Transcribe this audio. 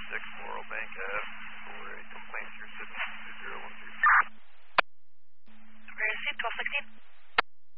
6 Laurel Bank Ave for a complaint you're submitting.